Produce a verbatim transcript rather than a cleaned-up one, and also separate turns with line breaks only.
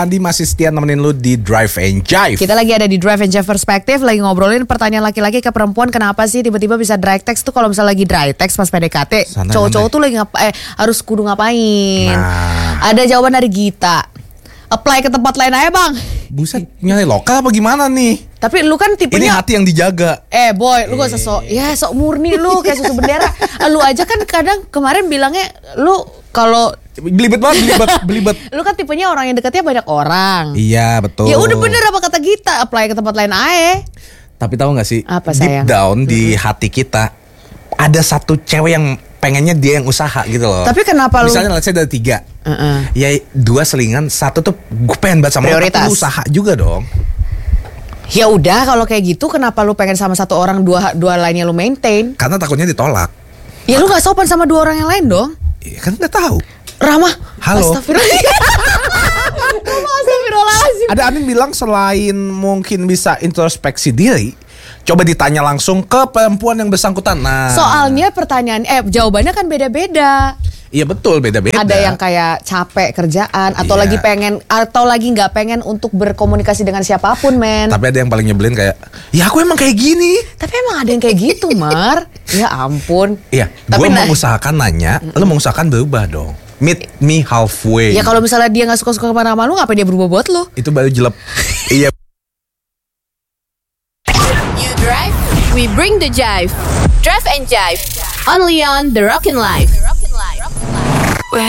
Andi masih setia nemenin lu di Drive and Jive.
Kita lagi ada di Drive and Jive Perspektif, lagi ngobrolin pertanyaan laki-laki ke perempuan, kenapa sih tiba-tiba bisa dry text tuh kalau misalnya lagi dry text pas P D K T.
Sana
Cowok-cowok
aneh.
tuh lagi ngapa eh harus kudu ngapain?
Nah.
Ada jawaban dari Gita. Apply ke tempat lain aja, Bang.
Buset, nyari lokal apa gimana nih?
Tapi lu kan
Ini
tipenya
hati yang dijaga.
Eh boy, lu gak usah sok, ya sok murni lu kayak susu bendera. Lu aja kan kadang kemarin bilangnya lu kalau
Belibet banget, belibet, belibet.
lu kan tipenya orang yang dekatnya banyak orang.
Iya, betul.
Ya udah bener apa kata Gita, apply ke tempat lain aja.
Tapi tahu nggak sih?
Apa,
deep
sayang?
down di hati kita ada satu cewek yang pengennya dia yang usaha gitu loh.
Tapi kenapa lu-
Misalnya let's say ada tiga.
Uh-uh.
Ya dua selingan, satu tuh gue pengen banget sama lu,
Prioritas.
tapi lu usaha juga dong.
Ya udah kalau kayak gitu kenapa lu pengen sama satu orang, dua dua lainnya lu maintain?
Karena takutnya ditolak.
Ya lu gak sopan sama dua orang yang lain dong.
Iya kan nggak tahu.
Ramah.
Halo.
Astagfirullah. Astagfirullahaladzim.
Ada Amin bilang selain mungkin bisa introspeksi diri, coba ditanya langsung ke perempuan yang bersangkutan. Nah,
Soalnya pertanyaan eh jawabannya kan beda-beda.
iya betul, beda-beda.
Ada yang kayak capek kerjaan atau
Iya.
lagi pengen atau lagi nggak pengen untuk berkomunikasi dengan siapapun, men.
Tapi ada yang paling nyebelin kayak, ya aku emang kayak gini.
Tapi emang ada yang kayak gitu, Mar. Ya ampun.
Iya,
Tapi
gue
nah-
mengusahakan nanya, lu mengusahakan berubah dong. Meet me halfway.
Ya kalau misalnya dia nggak suka-suka kemana sama lu, ngapain dia berubah buat lu?
Itu baru jelek. Iya.
You drive, we bring the jive. Drive and Jive, only on The Rockin' Life.